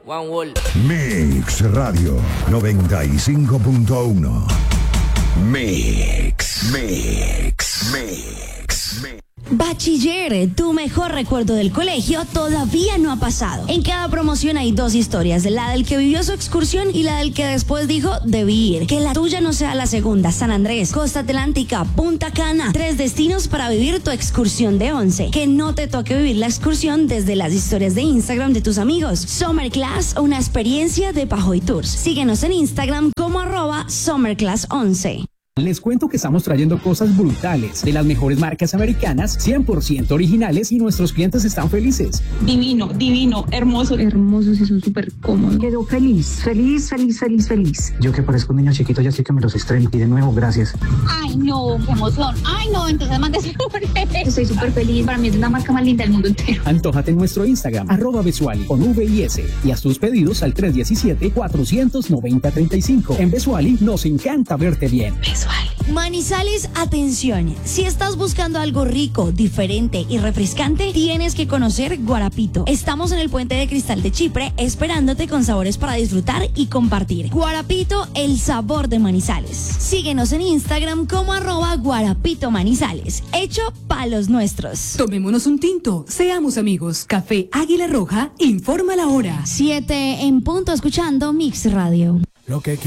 One Wall. Mix Radio 95.1. Mix. Bachiller, tu mejor recuerdo del colegio todavía no ha pasado. En cada promoción hay dos historias, la del que vivió su excursión y la del que después dijo debí ir. Que la tuya no sea la segunda. San Andrés, Costa Atlántica, Punta Cana, 3 destinos para vivir tu excursión de 11. Que no te toque vivir la excursión desde las historias de Instagram de tus amigos. Summer Class, una experiencia de Pajoy Tours. Síguenos en Instagram como @SummerClass11. Les cuento que estamos trayendo cosas brutales de las mejores marcas americanas, 100% originales, y nuestros clientes están felices. Divino, hermoso. Hermosos y son súper cómodos. Quedo feliz. Yo que parezco un niño chiquito ya sé que me los estreno. Y de nuevo, gracias. Ay, no, qué emoción. Ay, no, entonces mándese. Estoy súper feliz. Para mí es la marca más linda del mundo entero. Antójate en nuestro Instagram, @Besuali, con V y S. Y haz tus pedidos al 317-490-35. En Besuali nos encanta verte bien. Manizales, atención. Si estás buscando algo rico, diferente y refrescante, tienes que conocer Guarapito. Estamos en el Puente de Cristal de Chipre, esperándote con sabores para disfrutar y compartir. Guarapito, el sabor de Manizales. Síguenos en Instagram como @Guarapito Manizales. Hecho pa' los nuestros. Tomémonos un tinto, seamos amigos. Café Águila Roja informa la hora. 7 en punto, escuchando Mix Radio. Lo que